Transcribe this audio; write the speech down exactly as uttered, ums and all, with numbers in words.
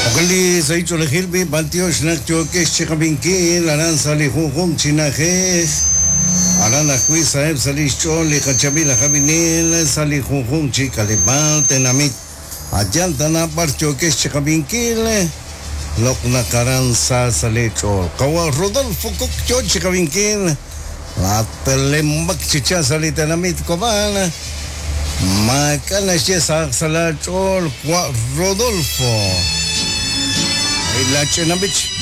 Okali sa ito lahilbi bantios na tioke chikabinki laran sali hukum chinahe aran akui sahib sali choli kachabila kabinil sali hukum chikalibal tenamit ajal tanah par tioke chikabinki lok nakaran sa sali chol kawa Rodolfo kuk chol chikabinki la pelembak chicha sali tenamit kobana makana siya sa sala chol kwa Rodolfo. La Chenavich.